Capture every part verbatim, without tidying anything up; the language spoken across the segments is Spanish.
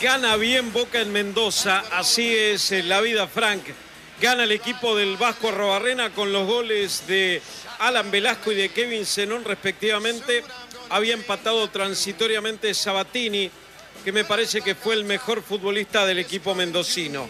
Gana bien Boca en Mendoza, así es la vida, Frank. Gana el equipo del Vasco Arrobarrena con los goles de Alan Velasco y de Kevin Zenón respectivamente. Había empatado transitoriamente Sabatini, que me parece que fue el mejor futbolista del equipo mendocino.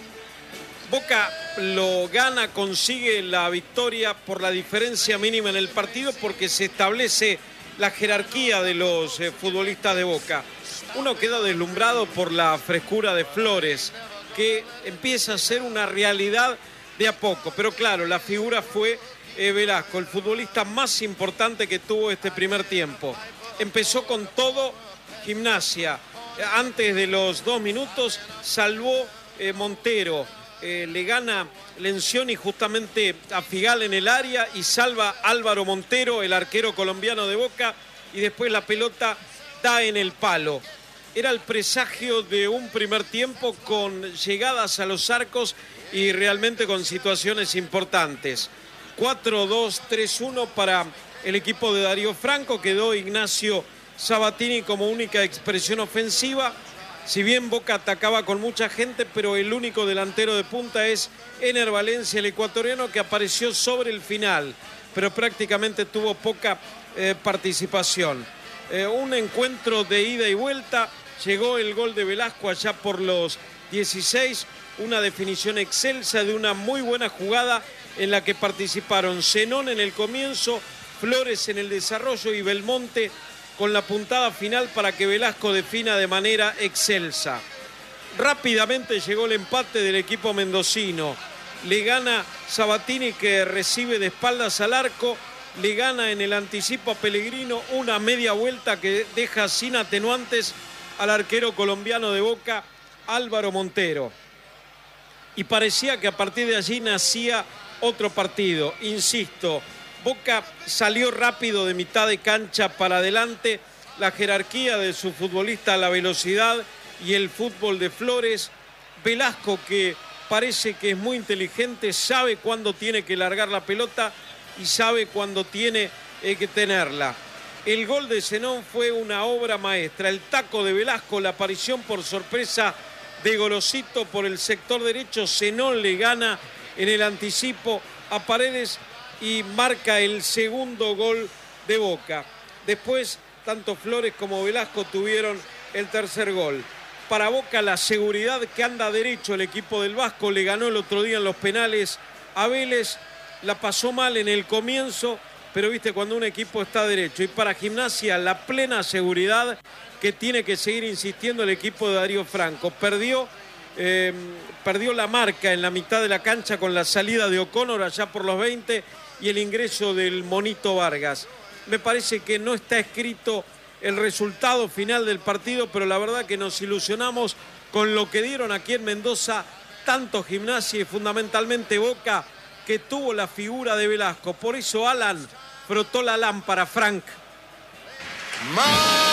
Boca lo gana, consigue la victoria por la diferencia mínima en el partido porque se establece la jerarquía de los eh, futbolistas de Boca. Uno queda deslumbrado por la frescura de Flores, que empieza a ser una realidad de a poco. Pero claro, la figura fue eh, Velasco, el futbolista más importante que tuvo este primer tiempo. Empezó con todo Gimnasia. Antes de los dos minutos salvó eh, Montero. Eh, le gana Lencioni justamente a Figal en el área y salva Álvaro Montero, el arquero colombiano de Boca, y después la pelota da en el palo. Era el presagio de un primer tiempo con llegadas a los arcos y realmente con situaciones importantes. cuatro dos tres uno para el equipo de Darío Franco. Quedó Ignacio Sabatini como única expresión ofensiva. Si bien Boca atacaba con mucha gente, pero el único delantero de punta es Ener Valencia, el ecuatoriano, que apareció sobre el final, pero prácticamente tuvo poca eh, participación. Eh, un encuentro de ida y vuelta, llegó el gol de Velasco allá por los dieciséis, una definición excelsa de una muy buena jugada en la que participaron Zenón en el comienzo, Flores en el desarrollo y Belmonte con la puntada final para que Velasco defina de manera excelsa. Rápidamente llegó el empate del equipo mendocino. Le gana Sabatini, que recibe de espaldas al arco. Le gana en el anticipo a Pellegrino, una media vuelta que deja sin atenuantes al arquero colombiano de Boca, Álvaro Montero. Y parecía que a partir de allí nacía otro partido. Insisto, Boca salió rápido de mitad de cancha para adelante, la jerarquía de su futbolista, la velocidad y el fútbol de Flores. Velasco, que parece que es muy inteligente, sabe cuándo tiene que largar la pelota y sabe cuándo tiene eh, que tenerla. El gol de Zenón fue una obra maestra. El taco de Velasco, la aparición por sorpresa de Gorosito por el sector derecho. Zenón le gana en el anticipo a Paredes y marca el segundo gol de Boca. Después, tanto Flores como Velasco tuvieron el tercer gol. Para Boca, la seguridad que anda derecho el equipo del Vasco, le ganó el otro día en los penales a Vélez, la pasó mal en el comienzo, pero viste cuando un equipo está derecho. Y para Gimnasia, la plena seguridad que tiene que seguir insistiendo el equipo de Darío Franco. Perdió, eh, perdió la marca en la mitad de la cancha con la salida de O'Connor allá por los veinte y el ingreso del Monito Vargas. Me parece que no está escrito el resultado final del partido, pero la verdad que nos ilusionamos con lo que dieron aquí en Mendoza, tanto Gimnasia y fundamentalmente Boca, que tuvo la figura de Velasco. Por eso Alan frotó la lámpara, Frank. My,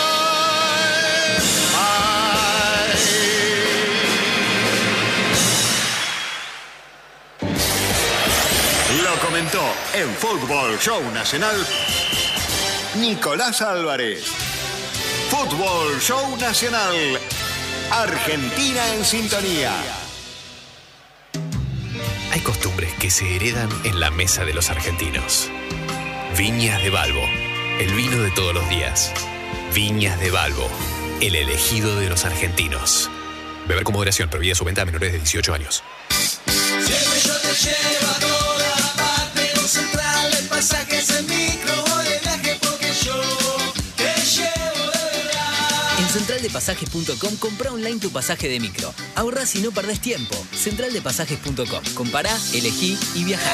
my. Lo comentó en Fútbol Show Nacional Nicolás Álvarez. Fútbol Show Nacional. Argentina en sintonía. Hay costumbres que se heredan en la mesa de los argentinos. Viñas de Balbo, el vino de todos los días. Viñas de Balbo, el elegido de los argentinos. Beber con moderación, prohibida su venta a menores de dieciocho años. Siempre yo te llevo a toda parte, con Central de Pasajes en micro o de viaje, porque yo te llevo de verdad. En central de pasajes punto com compra online tu pasaje de micro. Ahorrás y no perdés tiempo. central de pasajes punto com. Compará, elegí y viajá.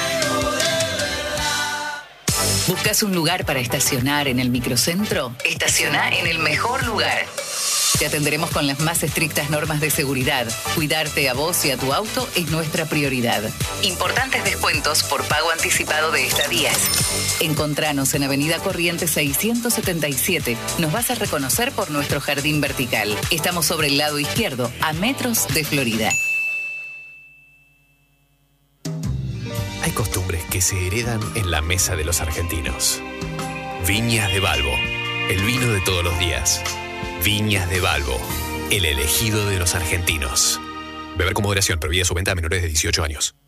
¿Buscas un lugar para estacionar en el microcentro? Estaciona en el mejor lugar. Te atenderemos con las más estrictas normas de seguridad. Cuidarte a vos y a tu auto es nuestra prioridad. Importantes descuentos por pago anticipado de estadías. Encontranos en Avenida Corrientes seiscientos setenta y siete. Nos vas a reconocer por nuestro jardín vertical. Estamos sobre el lado izquierdo, a metros de Florida. Hay costumbres que se heredan en la mesa de los argentinos. Viñas de Balbo, el vino de todos los días. Viñas de Balbo, el elegido de los argentinos. Beber con moderación, prohibida su venta a menores de dieciocho años.